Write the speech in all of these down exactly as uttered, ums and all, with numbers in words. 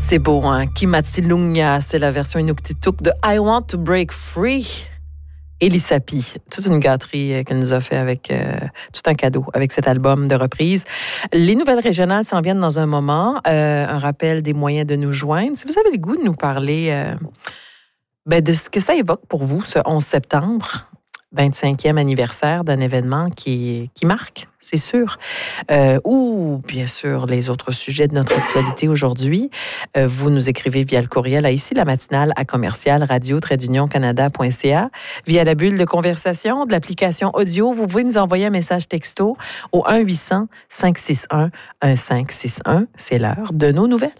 C'est beau, hein? Kimatsilunga, c'est la version inuktitut de I Want to Break Free. Elissa Pi, toute une gâterie qu'elle nous a fait avec euh, tout un cadeau avec cet album de reprise. Les nouvelles régionales s'en viennent dans un moment. Euh, un rappel des moyens de nous joindre. Si vous avez le goût de nous parler euh, ben de ce que ça évoque pour vous, ce onze septembre, vingt-cinquième anniversaire d'un événement qui, qui marque, c'est sûr. Euh, ou, bien sûr, les autres sujets de notre actualité aujourd'hui. Euh, vous nous écrivez via le courriel à ici, la matinale à commercial radio trait d'union canada point c a. Via la bulle de conversation de l'application audio, vous pouvez nous envoyer un message texto au un huit cents cinq six un un cinq six un. C'est l'heure de nos nouvelles.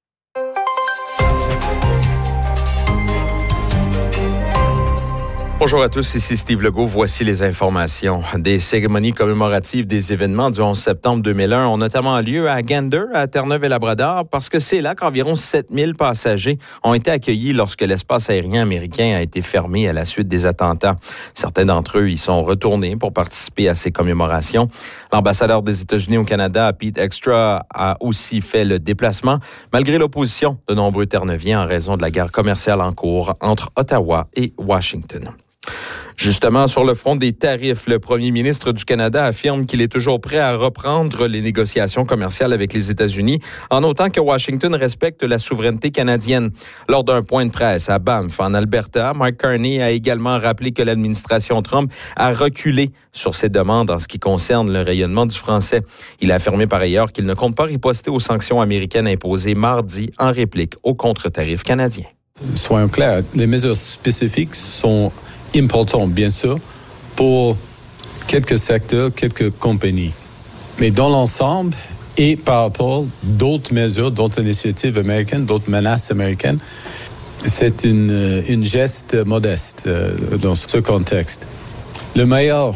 Bonjour à tous, ici Steve Legault. Voici les informations. Des cérémonies commémoratives des événements du onze septembre deux mille un ont notamment lieu à Gander, à Terre-Neuve-et-Labrador, parce que c'est là qu'environ sept mille passagers ont été accueillis lorsque l'espace aérien américain a été fermé à la suite des attentats. Certains d'entre eux y sont retournés pour participer à ces commémorations. L'ambassadeur des États-Unis au Canada, Pete Extra, a aussi fait le déplacement, malgré l'opposition de nombreux Terre-Neuviens en raison de la guerre commerciale en cours entre Ottawa et Washington. Justement, sur le front des tarifs, le premier ministre du Canada affirme qu'il est toujours prêt à reprendre les négociations commerciales avec les États-Unis, en autant que Washington respecte la souveraineté canadienne. Lors d'un point de presse à Banff, en Alberta, Mark Carney a également rappelé que l'administration Trump a reculé sur ses demandes en ce qui concerne le rayonnement du français. Il a affirmé par ailleurs qu'il ne compte pas riposter aux sanctions américaines imposées mardi en réplique aux contre-tarifs canadiens. Soyons clairs, les mesures spécifiques sont important, bien sûr, pour quelques secteurs, quelques compagnies. Mais dans l'ensemble, et par rapport à d'autres mesures, d'autres initiatives américaines, d'autres menaces américaines, c'est une, une geste modeste euh, dans ce contexte. La meilleure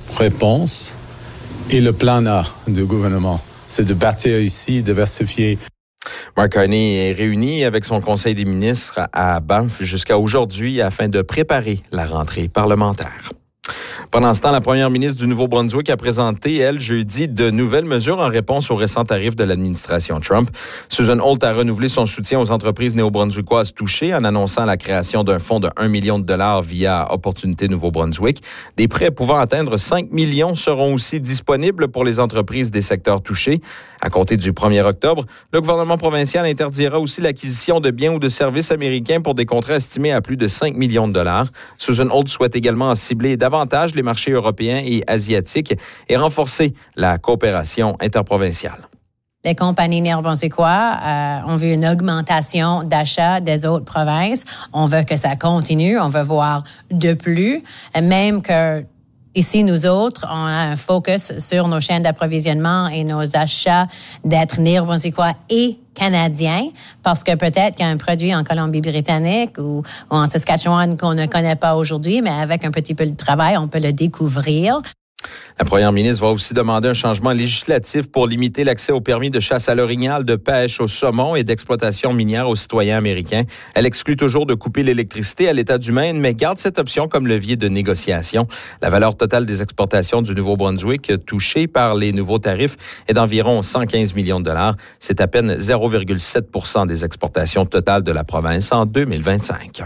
réponse est le plan A du gouvernement. C'est de bâtir ici, diversifier. Mark Carney est réuni avec son conseil des ministres à Banff jusqu'à aujourd'hui afin de préparer la rentrée parlementaire. Pendant ce temps, la première ministre du Nouveau-Brunswick a présenté, elle, jeudi, de nouvelles mesures en réponse aux récents tarifs de l'administration Trump. Susan Holt a renouvelé son soutien aux entreprises néo-brunswickoises touchées en annonçant la création d'un fonds de un million de dollars via Opportunité Nouveau-Brunswick. Des prêts pouvant atteindre cinq millions seront aussi disponibles pour les entreprises des secteurs touchés. À compter du premier octobre, le gouvernement provincial interdira aussi l'acquisition de biens ou de services américains pour des contrats estimés à plus de cinq millions de dollars. Susan Holt souhaite également cibler davantage les marchés européens et asiatiques et renforcer la coopération interprovinciale. Les compagnies néo-brunswickoises euh, ont vu une augmentation d'achats des autres provinces. On veut que ça continue. On veut voir de plus. Même que ici, nous autres, on a un focus sur nos chaînes d'approvisionnement et nos achats d'être néo-brunswickois et canadiens, parce que peut-être qu'il y a un produit en Colombie-Britannique ou, ou en Saskatchewan qu'on ne connaît pas aujourd'hui, mais avec un petit peu de travail, on peut le découvrir. La première ministre va aussi demander un changement législatif pour limiter l'accès au permis de chasse à l'orignal, de pêche au saumon et d'exploitation minière aux citoyens américains. Elle exclut toujours de couper l'électricité à l'État du Maine, mais garde cette option comme levier de négociation. La valeur totale des exportations du Nouveau-Brunswick touchées par les nouveaux tarifs est d'environ cent quinze millions de dollars. C'est à peine zéro virgule sept pour cent des exportations totales de la province en deux mille vingt-cinq.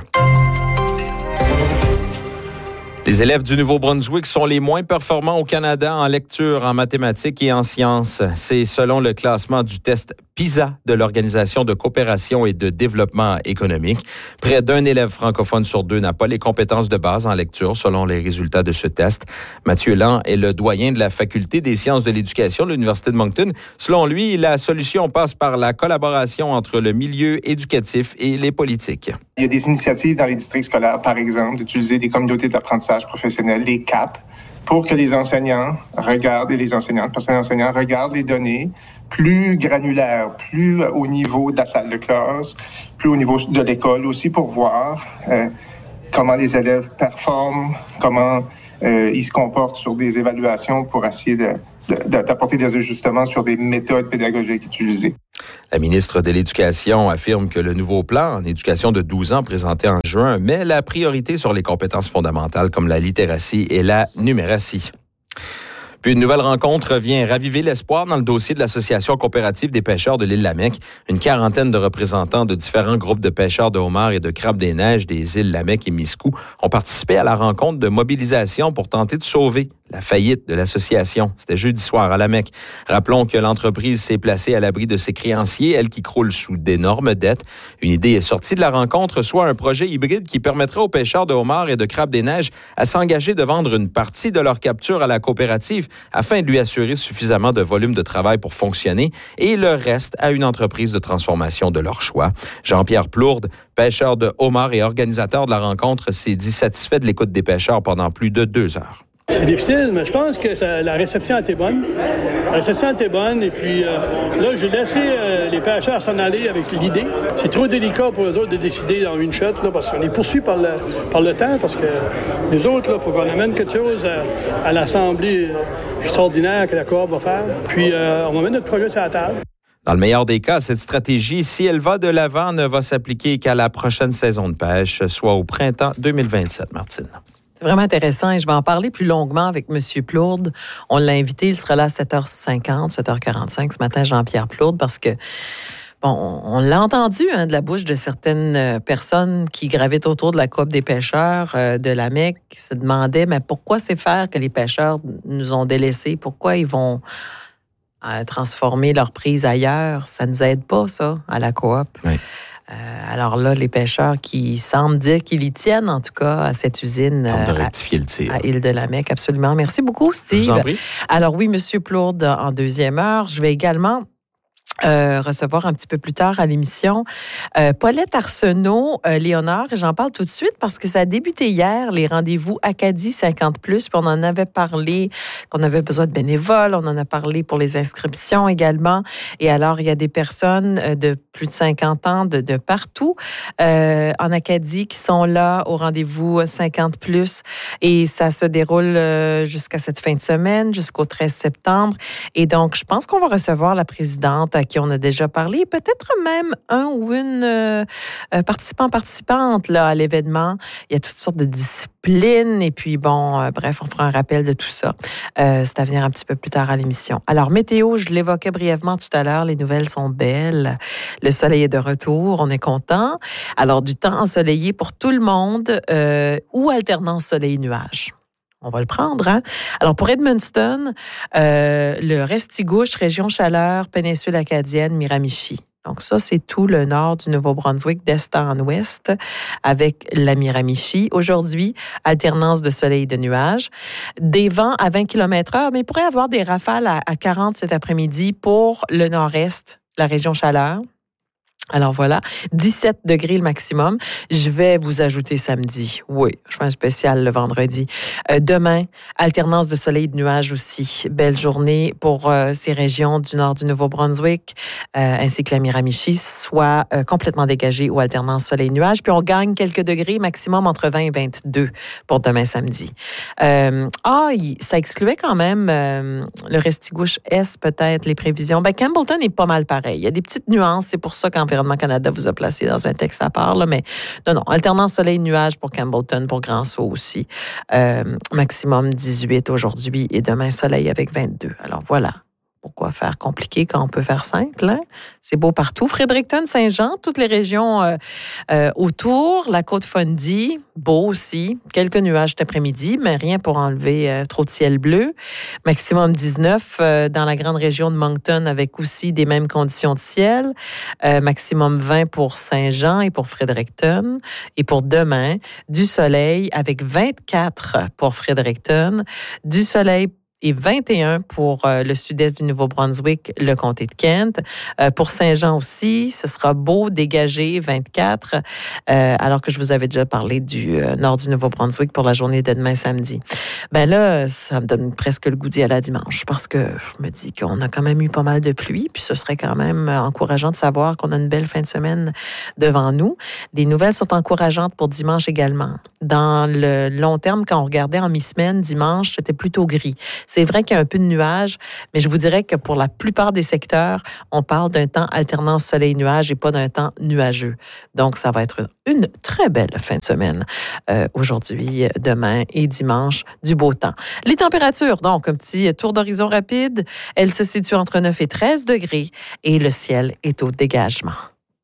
Les élèves du Nouveau-Brunswick sont les moins performants au Canada en lecture, en mathématiques et en sciences. C'est selon le classement du test PISA de l'Organisation de coopération et de développement économique. Près d'un élève francophone sur deux n'a pas les compétences de base en lecture, selon les résultats de ce test. Mathieu Lang est le doyen de la Faculté des sciences de l'éducation de l'Université de Moncton. Selon lui, la solution passe par la collaboration entre le milieu éducatif et les politiques. Il y a des initiatives dans les districts scolaires, par exemple, d'utiliser des communautés d'apprentissage professionnel, les C A P, pour que les enseignants regardent, et les enseignantes, parce que les enseignants regardent les données plus granulaires, plus au niveau de la salle de classe, plus au niveau de l'école aussi, pour voir euh, comment les élèves performent, comment euh, ils se comportent sur des évaluations pour essayer de, de, d'apporter des ajustements sur des méthodes pédagogiques utilisées. La ministre de l'Éducation affirme que le nouveau plan en éducation de douze ans présenté en juin met la priorité sur les compétences fondamentales comme la littératie et la numératie. Puis une nouvelle rencontre vient raviver l'espoir dans le dossier de l'Association coopérative des pêcheurs de l'île Lamec. Une quarantaine de représentants de différents groupes de pêcheurs de homards et de crabes des neiges des îles Lamec et Miscou ont participé à la rencontre de mobilisation pour tenter de sauver la faillite de l'association. C'était jeudi soir à Lamec. Rappelons que l'entreprise s'est placée à l'abri de ses créanciers, elle qui croule sous d'énormes dettes. Une idée est sortie de la rencontre, soit un projet hybride qui permettrait aux pêcheurs de homards et de crabes des neiges à s'engager de vendre une partie de leur capture à la coopérative afin de lui assurer suffisamment de volume de travail pour fonctionner et le reste à une entreprise de transformation de leur choix. Jean-Pierre Plourde, pêcheur de homards et organisateur de la rencontre, s'est dit satisfait de l'écoute des pêcheurs pendant plus de deux heures. C'est difficile, mais je pense que ça, la réception a été bonne. La réception a été bonne, et puis euh, là, j'ai laissé euh, les pêcheurs s'en aller avec l'idée. C'est trop délicat pour eux autres de décider dans une shot, là, parce qu'on est poursuivis par le, par le temps, parce que les autres, il faut qu'on amène quelque chose à, à l'Assemblée extraordinaire que la Coop va faire. Puis, euh, on va mettre notre projet sur la table. Dans le meilleur des cas, cette stratégie, si elle va de l'avant, ne va s'appliquer qu'à la prochaine saison de pêche, soit au printemps deux mille vingt-sept, Martine. C'est vraiment intéressant et je vais en parler plus longuement avec M. Plourde. On l'a invité, il sera là à sept heures cinquante, sept heures quarante-cinq ce matin, Jean-Pierre Plourde, parce que, bon, on l'a entendu hein, de la bouche de certaines personnes qui gravitent autour de la Coop des pêcheurs euh, de Lamec, qui se demandaient, mais pourquoi c'est faire que les pêcheurs nous ont délaissés? Pourquoi ils vont euh, transformer leur prise ailleurs? Ça nous aide pas, ça, à la Coop. Oui. Euh, alors là, les pêcheurs qui semblent dire qu'ils y tiennent, en tout cas, à cette usine Tente de euh, rectifier le tir. à Île-de-Lamec, absolument. Merci beaucoup, Steve. Je vous en prie. Alors oui, M. Plourde, en deuxième heure, je vais également Euh, recevoir un petit peu plus tard à l'émission euh, Paulette Arsenault, euh, Léonard, et j'en parle tout de suite parce que ça a débuté hier, les rendez-vous Acadie cinquante plus, puis on en avait parlé, qu'on avait besoin de bénévoles, on en a parlé pour les inscriptions également, et alors il y a des personnes de plus de cinquante ans de, de partout euh, en Acadie qui sont là au rendez-vous cinquante plus, et ça se déroule euh, jusqu'à cette fin de semaine, jusqu'au treize septembre, et donc je pense qu'on va recevoir la présidente à qui on a déjà parlé, peut-être même un ou une euh, participant, participante là, à l'événement. Il y a toutes sortes de disciplines et puis bon, euh, bref, on fera un rappel de tout ça. Euh, c'est à venir un petit peu plus tard à l'émission. Alors, météo, je l'évoquais brièvement tout à l'heure, les nouvelles sont belles. Le soleil est de retour, on est content. Alors, du temps ensoleillé pour tout le monde euh, ou alternance soleil-nuage. On va le prendre, hein? Alors, pour Edmundston, euh, le Restigouche, région chaleur, péninsule acadienne, Miramichi. Donc, ça, c'est tout le nord du Nouveau-Brunswick, d'est en ouest, avec la Miramichi. Aujourd'hui, alternance de soleil et de nuages. Des vents à vingt kilomètres heure, mais il pourrait y avoir des rafales à, à quarante cet après-midi pour le nord-est, la région chaleur. Alors voilà, dix-sept degrés le maximum. Je vais vous ajouter samedi. Oui, je fais un spécial le vendredi. Euh, demain, alternance de soleil et de nuages aussi. Belle journée pour euh, ces régions du nord du Nouveau-Brunswick, euh, ainsi que la Miramichi, soit euh, complètement dégagée ou alternance soleil-nuage. Puis on gagne quelques degrés, maximum entre vingt et vingt-deux pour demain samedi. Euh, ah, ça excluait quand même euh, le Restigouche-Est, peut-être, les prévisions. Ben, Campbellton est pas mal pareil. Il y a des petites nuances. C'est pour ça qu'en Environnement Canada vous a placé dans un texte à part, là, mais non, non, alternance soleil-nuage pour Campbellton, pour Grand-Sault aussi. Euh, maximum dix-huit aujourd'hui et demain soleil avec vingt-deux. Alors voilà. Pourquoi faire compliqué quand on peut faire simple? Hein? C'est beau partout. Fredericton, Saint-Jean, toutes les régions euh, euh, autour. La Côte-Fundy, beau aussi. Quelques nuages cet après-midi, mais rien pour enlever euh, trop de ciel bleu. Maximum dix-neuf euh, dans la grande région de Moncton avec aussi des mêmes conditions de ciel. Euh, maximum vingt pour Saint-Jean et pour Fredericton. Et pour demain, du soleil avec vingt-quatre pour Fredericton. Du soleil et vingt et un pour euh, le sud-est du Nouveau-Brunswick, le comté de Kent. Euh, pour Saint-Jean aussi, ce sera beau, dégagé, vingt-quatre, euh, alors que je vous avais déjà parlé du euh, nord du Nouveau-Brunswick pour la journée de demain samedi. Ben là, ça me donne presque le goût d'y aller à dimanche parce que je me dis qu'on a quand même eu pas mal de pluie, puis ce serait quand même encourageant de savoir qu'on a une belle fin de semaine devant nous. Les nouvelles sont encourageantes pour dimanche également. Dans le long terme, quand on regardait en mi-semaine, dimanche, c'était plutôt gris. C'est vrai qu'il y a un peu de nuages, mais je vous dirais que pour la plupart des secteurs, on parle d'un temps alternant soleil-nuage et pas d'un temps nuageux. Donc, ça va être une très belle fin de semaine euh, aujourd'hui, demain et dimanche, du beau temps. Les températures, donc, un petit tour d'horizon rapide. Elles se situent entre neuf et treize degrés et le ciel est au dégagement.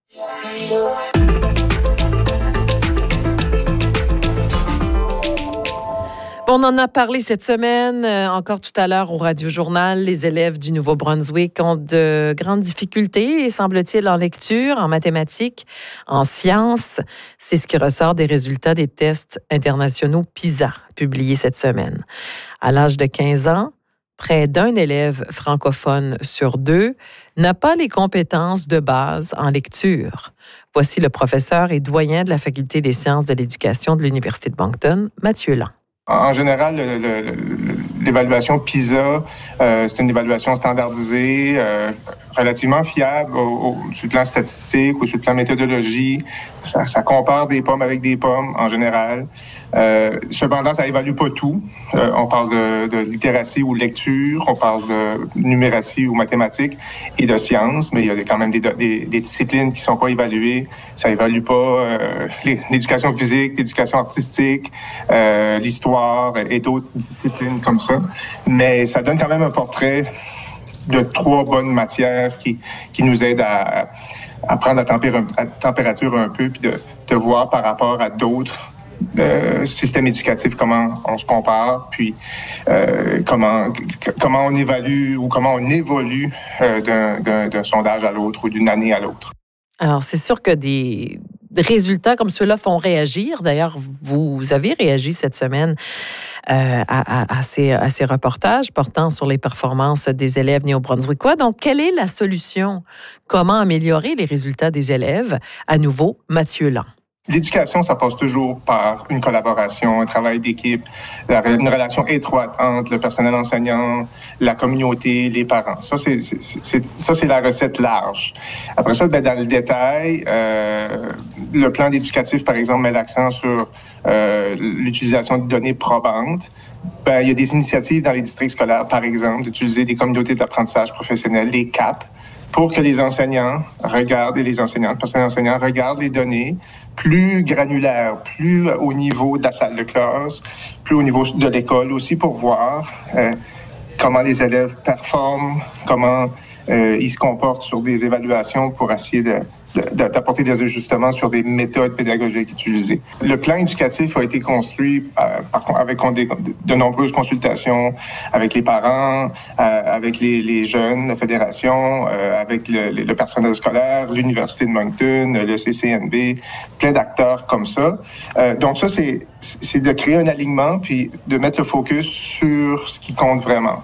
On en a parlé cette semaine, euh, encore tout à l'heure au Radio-Journal. Les élèves du Nouveau-Brunswick ont de grandes difficultés, et semble-t-il, en lecture, en mathématiques, en sciences. C'est ce qui ressort des résultats des tests internationaux PISA, publiés cette semaine. À l'âge de quinze ans, près d'un élève francophone sur deux n'a pas les compétences de base en lecture. Voici le professeur et doyen de la Faculté des sciences de l'éducation de l'Université de Moncton, Mathieu Land. En général, le, le, le, l'évaluation PISA, euh, c'est une évaluation standardisée, euh, relativement fiable au, au, sur le plan statistique ou sur le plan méthodologie. Ça, ça compare des pommes avec des pommes, en général. Euh, cependant, ça évalue pas tout. Euh, on parle de, de littératie ou lecture, on parle de numératie ou mathématiques et de sciences, mais il y a quand même des, des, des disciplines qui sont pas évaluées. Ça évalue pas euh, l'éducation physique, l'éducation artistique, euh, l'histoire et d'autres disciplines comme ça. Mais ça donne quand même un portrait de trois bonnes matières qui, qui nous aident à, à prendre la tempér- à température un peu, puis de, de voir par rapport à d'autres euh, systèmes éducatifs comment on se compare, puis euh, comment, c- comment on évalue ou comment on évolue euh, d'un, d'un, d'un sondage à l'autre ou d'une année à l'autre. Alors, c'est sûr que des résultats comme ceux-là font réagir. D'ailleurs, vous avez réagi cette semaine euh, à, à, à, ces, à ces reportages portant sur les performances des élèves néo-brunswickois. Donc, quelle est la solution? Comment améliorer les résultats des élèves? À nouveau, Mathieu Land. L'éducation, ça passe toujours par une collaboration, un travail d'équipe, une relation étroite entre le personnel enseignant, la communauté, les parents. Ça, c'est, c'est, c'est, ça, c'est la recette large. Après ça, ben, dans le détail, euh, le plan éducatif, par exemple, met l'accent sur euh, l'utilisation de données probantes. Ben, il y a des initiatives dans les districts scolaires, par exemple, d'utiliser des communautés d'apprentissage professionnel, les C A P, pour que les enseignants regardent, et les enseignants, le personnel enseignant regarde les données plus granulaires, plus au niveau de la salle de classe, plus au niveau de l'école aussi, pour voir euh, comment les élèves performent, comment euh, ils se comportent sur des évaluations pour essayer de, de, d'apporter des ajustements sur des méthodes pédagogiques utilisées. Le plan éducatif a été construit euh, par, avec des, de nombreuses consultations avec les parents, euh, avec les, les jeunes, la fédération, euh, avec le, le personnel scolaire, l'Université de Moncton, le C C N B, plein d'acteurs comme ça. Euh, donc ça, c'est, c'est de créer un alignement puis de mettre le focus sur ce qui compte vraiment.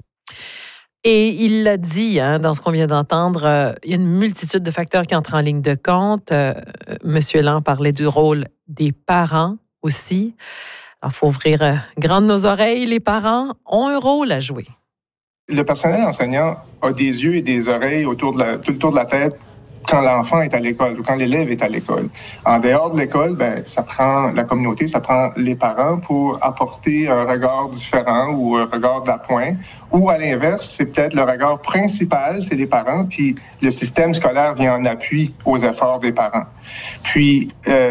Et il l'a dit, hein, dans ce qu'on vient d'entendre, euh, il y a une multitude de facteurs qui entrent en ligne de compte. Euh, Monsieur Land parlait du rôle des parents aussi. Alors, il faut ouvrir euh, grand nos oreilles. Les parents ont un rôle à jouer. Le personnel enseignant a des yeux et des oreilles autour de la, tout le tour de la tête quand l'enfant est à l'école ou quand l'élève est à l'école. En dehors de l'école, ben, ça prend la communauté, ça prend les parents pour apporter un regard différent ou un regard d'appoint. Ou à l'inverse, c'est peut-être le regard principal, c'est les parents, puis le système scolaire vient en appui aux efforts des parents. Puis, euh,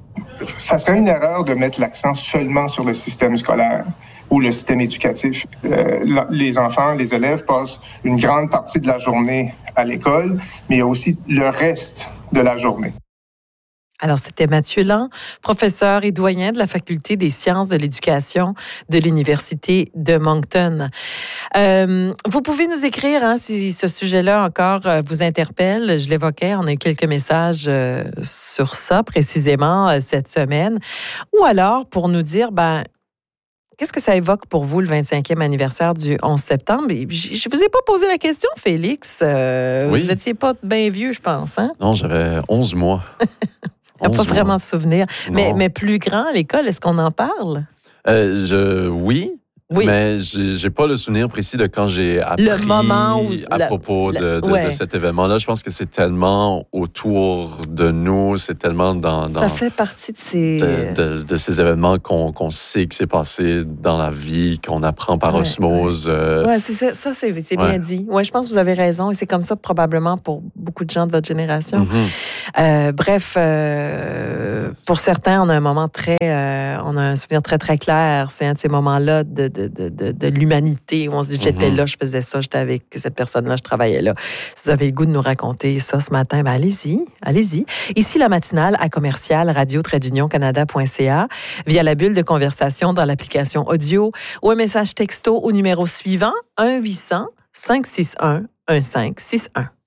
ça serait une erreur de mettre l'accent seulement sur le système scolaire ou le système éducatif. Euh, les enfants, les élèves passent une grande partie de la journée à l'école, mais il y a aussi le reste de la journée. Alors, c'était Mathieu Land, professeur et doyen de la Faculté des sciences de l'éducation de l'Université de Moncton. Euh, vous pouvez nous écrire hein, si ce sujet-là encore euh, vous interpelle. Je l'évoquais, on a eu quelques messages euh, sur ça précisément euh, cette semaine. Ou alors, pour nous dire, ben, qu'est-ce que ça évoque pour vous, le vingt-cinquième anniversaire du onze septembre? Je ne vous ai pas posé la question, Félix. Euh, oui. Vous n'étiez pas bien vieux, je pense. Hein? Non, j'avais onze mois. Il n'y a pas mois. Vraiment de souvenirs. Mais, mais plus grand à l'école, est-ce qu'on en parle? Euh, je, oui. Oui. Mais j'ai, j'ai pas le souvenir précis de quand j'ai appris le moment où à la, propos la, de, de, ouais. de cet événement-là. Je pense que c'est tellement autour de nous, c'est tellement dans... dans ça fait partie de ces... De, de, de ces événements qu'on, qu'on sait que c'est passé dans la vie, qu'on apprend par ouais, osmose. Ouais, euh... ouais c'est ça, ça c'est, c'est ouais. bien dit. Ouais, je pense que vous avez raison et c'est comme ça probablement pour beaucoup de gens de votre génération. Mm-hmm. Euh, bref, euh, pour certains, on a un moment très... Euh, on a un souvenir très, très clair. C'est un de ces moments-là de, de, de, de, de l'humanité où on se dit, j'étais mm-hmm. là, je faisais ça, j'étais avec cette personne-là, je travaillais là. Si vous avez le goût de nous raconter ça ce matin, ben allez-y, allez-y. Ici, la matinale à commercial radio-canada point c a via la bulle de conversation dans l'application audio ou un message texto au numéro suivant, un huit cents cinq six un un cinq six un.